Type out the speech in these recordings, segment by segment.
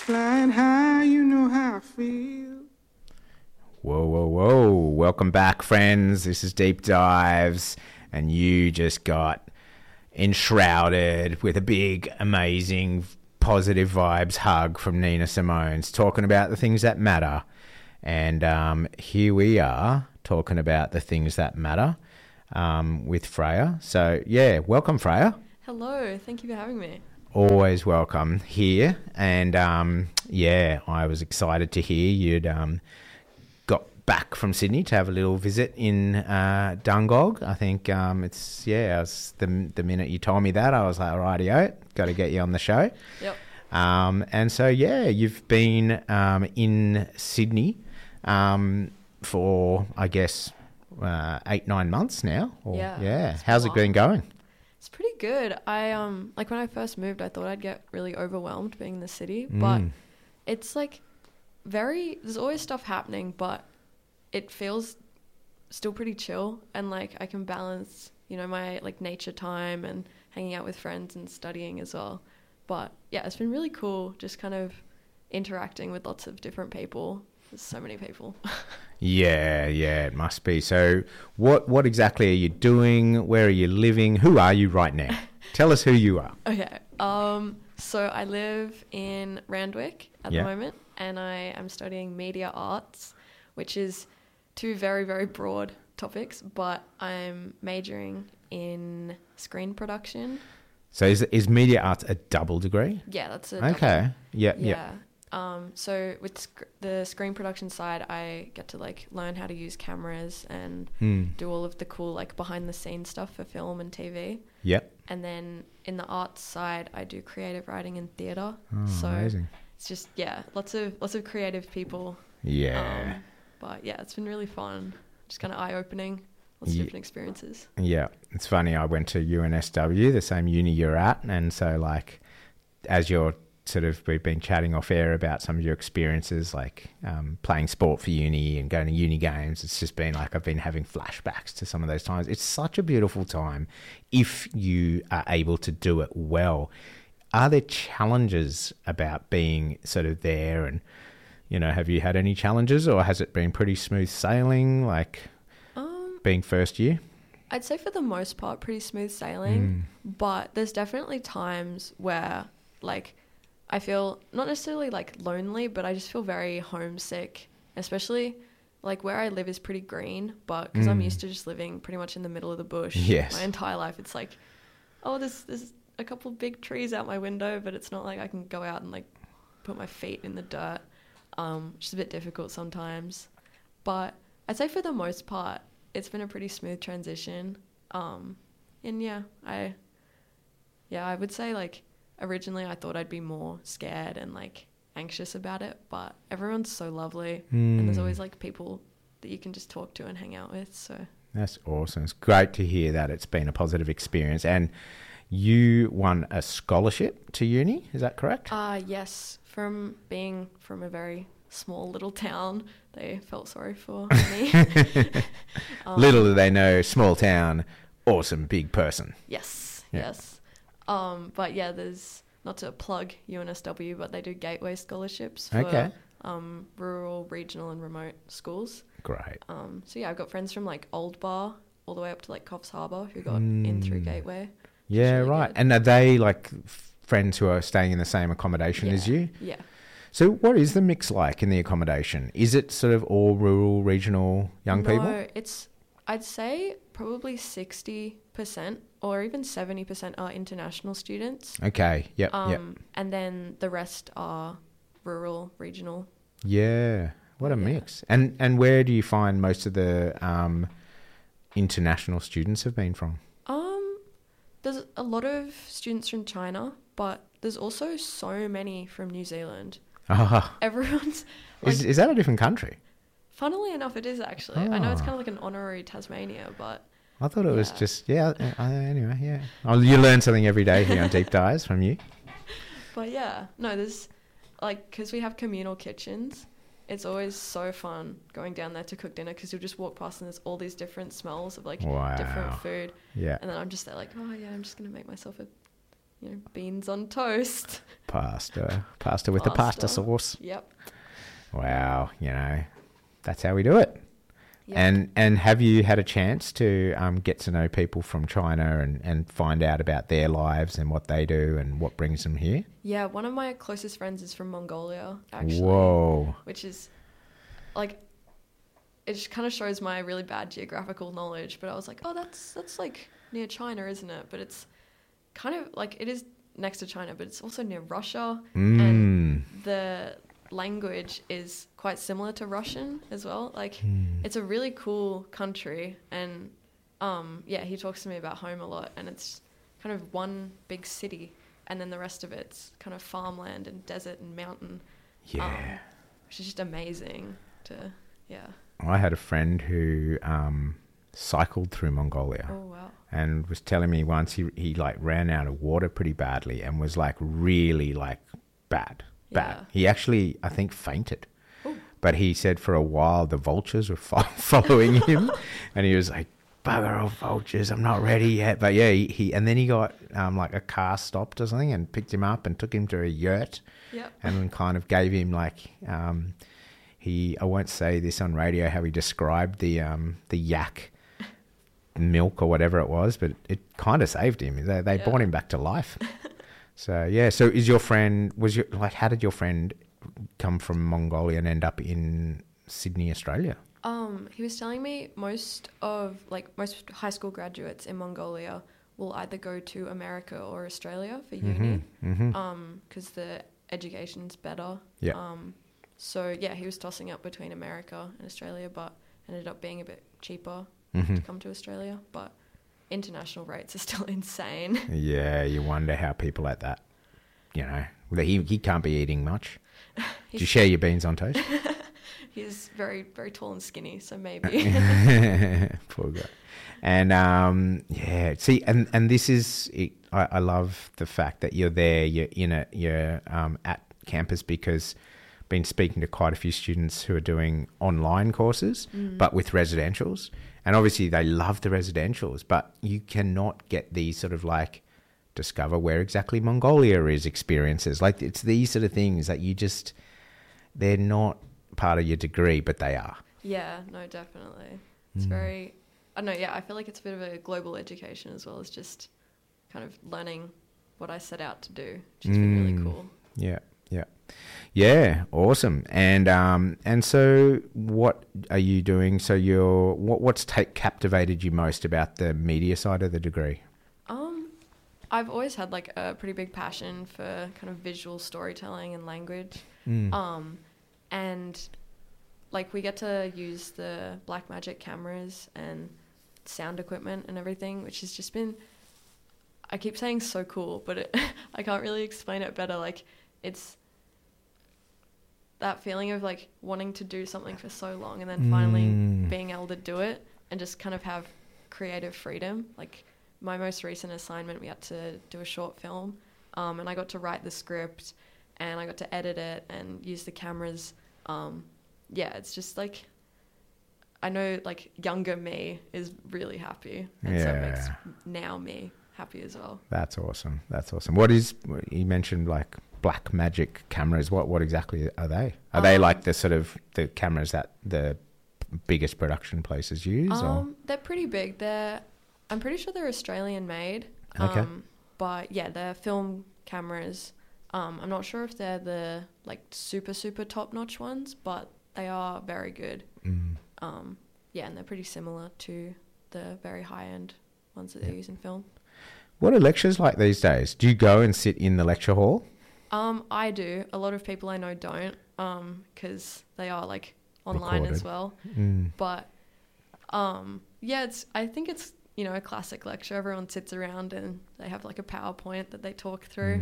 Flying high, you know how I feel. Whoa, whoa, whoa. Welcome back, friends. This is Deep Dives, and you just got enshrouded with a big, amazing, positive vibes hug from Nina Simone's talking about the things that matter. And here we are talking about the things that matter with Freya. So, yeah, welcome, Freya. Hello, thank you for having me. Always welcome here. And, yeah, I was excited to hear you'd got back from Sydney to have a little visit in Dungog. I think the minute you told me that, I was like, rightio, got to get you on the show. Yep. And so, yeah, you've been in Sydney for, I guess, 8-9 months now. Yeah. How's it been going? It's pretty good. I like when I first moved, I thought I'd get really overwhelmed being in the city, but it's like there's always stuff happening, but it feels still pretty chill, and like I can balance, my like nature time and hanging out with friends and studying as well. But yeah, it's been really cool just kind of interacting with lots of different people. There's so many people. Yeah, it must be. So what exactly are you doing? Where are you living? Who are you right now? Tell us who you are. Okay. So I live in Randwick at the moment, and I am studying media arts, which is two very, very broad topics, but I'm majoring in screen production. So is media arts a double degree? Yeah, that's a okay. double. Yeah. So with the screen production side, I get to like learn how to use cameras and do all of the cool like behind the scenes stuff for film and TV. Yep. And then in the arts side, I do creative writing and theatre. Oh, so amazing. it's just lots of creative people. Yeah. But yeah, it's been really fun. Just kind of eye opening. Lots of different experiences. Yeah, it's funny. I went to UNSW, the same uni you're at, and so like as we've been chatting off air about some of your experiences, like playing sport for uni and going to uni games. It's just been like I've been having flashbacks to some of those times. It's such a beautiful time if you are able to do it well. Are there challenges about being sort of there? And, have you had any challenges, or has it been pretty smooth sailing, like being first year? I'd say for the most part, pretty smooth sailing. But there's definitely times where like I feel not necessarily like lonely, but I just feel very homesick, especially like where I live is pretty green, but because I'm used to just living pretty much in the middle of the bush my entire life, it's like, oh, there's a couple of big trees out my window, but it's not like I can go out and like put my feet in the dirt, which is a bit difficult sometimes. But I'd say for the most part, it's been a pretty smooth transition. And I would say like, originally, I thought I'd be more scared and like anxious about it, but everyone's so lovely, and there's always like people that you can just talk to and hang out with. So that's awesome. It's great to hear that it's been a positive experience. And you won a scholarship to uni, is that correct? Yes. From being from a very small little town, they felt sorry for me. Little do they know, small town, awesome big person. Yes. But yeah, there's, not to plug UNSW, but they do gateway scholarships for rural, regional and remote schools. Great. So yeah, I've got friends from like Old Bar all the way up to like Coffs Harbour who got in through gateway. Yeah, really right. Good. And are they like friends who are staying in the same accommodation as you? Yeah. So what is the mix like in the accommodation? Is it sort of all rural, regional young people? No, I'd say probably 60% or even 70% are international students. Okay, yep. And then the rest are rural, regional. Yeah, what a mix. And where do you find most of the international students have been from? There's a lot of students from China, but there's also so many from New Zealand. Everyone's... Like, is that a different country? Funnily enough, it is actually. I know it's kind of like an honorary Tasmania, but... I thought it was just, anyway, yeah. Oh, you learn something every day here on Deep Dives from you. But yeah, no, there's, like, because we have communal kitchens, it's always so fun going down there to cook dinner because you'll just walk past and there's all these different smells of, like, different food. Yeah. And then I'm just there like, oh, yeah, I'm just going to make myself a beans on toast. Pasta with the pasta sauce. Yep. Wow, that's how we do it. Yep. And have you had a chance to get to know people from China and find out about their lives and what they do and what brings them here? Yeah, one of my closest friends is from Mongolia, actually. Whoa. Which is, like, it just kind of shows my really bad geographical knowledge. But I was like, oh, that's like near China, isn't it? But it's kind of like, it is next to China, but it's also near Russia. And the language is quite similar to Russian as well. Like, it's a really cool country. And he talks to me about home a lot, and it's kind of one big city, and then the rest of it's kind of farmland and desert and mountain. Yeah. Which is just amazing I had a friend who cycled through Mongolia. Oh, wow. And was telling me once he like ran out of water pretty badly and was like really like bad. Yeah. He actually, I think, fainted. Ooh. But he said for a while the vultures were following him, and he was like, "Bugger off, vultures! I'm not ready yet." But yeah, he and then he got like a car stopped or something and picked him up and took him to a yurt. Yep. And kind of gave him like I won't say this on radio how he described the yak milk or whatever it was, but it kind of saved him. They brought him back to life. So yeah. So is your friend how did your friend come from Mongolia and end up in Sydney, Australia? He was telling me most high school graduates in Mongolia will either go to America or Australia for uni, because the education's better. Yeah. So yeah, he was tossing up between America and Australia, but ended up being a bit cheaper to come to Australia. But international rates are still insane. Yeah, you wonder how people like that, he can't be eating much. Do you share your beans on toast? He's very, very tall and skinny, so maybe. Poor guy. And see, and this is, I love the fact that you're there, you're at campus, because I've been speaking to quite a few students who are doing online courses, but with residentials. And obviously they love the residentials, but you cannot get these sort of like discover where exactly Mongolia is experiences. Like, it's these sort of things that they're not part of your degree, but they are. Yeah, no, definitely. It's very, I don't know, yeah, I feel like it's a bit of a global education as well as just kind of learning what I set out to do, which has been really cool. Yeah. Yeah, awesome. And so what are you doing? So what's captivated you most about the media side of the degree? I've always had like a pretty big passion for kind of visual storytelling and language. And like we get to use the Blackmagic cameras and sound equipment and everything, which has just been, I keep saying so cool, but I can't really explain it better. Like, it's that feeling of like wanting to do something for so long and then finally being able to do it and just kind of have creative freedom. Like, my most recent assignment, we had to do a short film, and I got to write the script and I got to edit it and use the cameras. It's just like, I know like younger me is really happy, and so it makes now me happy as well. That's awesome. You mentioned like Blackmagic cameras. What exactly are they? Are they like the sort of the cameras that the biggest production places use? Or? They're pretty big. I'm pretty sure they're Australian made. Okay. But yeah, they're film cameras. I'm not sure if they're the like super, super top notch ones, but they are very good. And they're pretty similar to the very high end ones that they use in film. What are lectures like these days? Do you go and sit in the lecture hall? I do. A lot of people I know don't, because they are like online Recorded. as well. But I think it's, a classic lecture. Everyone sits around and they have like a PowerPoint that they talk through.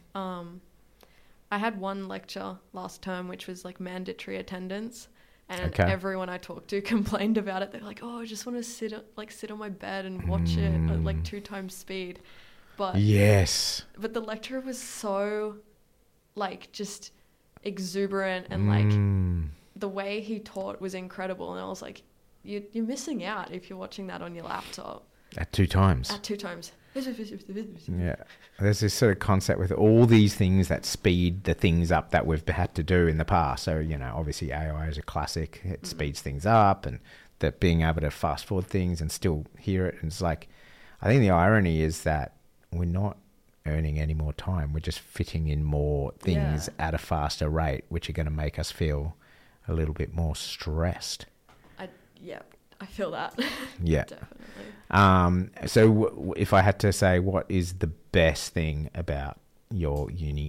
I had one lecture last term which was like mandatory attendance, and everyone I talked to complained about it. They're like, "Oh, I just want to sit on my bed and watch it at like 2 times speed." But yes, but the lecturer was so like just exuberant, and like the way he taught was incredible, and I was like, you're missing out if you're watching that on your laptop at 2 times. At 2 times. Yeah. There's this sort of concept with all these things that speed the things up that we've had to do in the past. So, obviously AI is a classic. It speeds things up, and that being able to fast forward things and still hear it. And it's like, I think the irony is that we're not earning any more time. We're just fitting in more things at a faster rate, which are going to make us feel a little bit more stressed. I feel that. Yeah. Definitely. So if I had to say, what is the best thing about your uni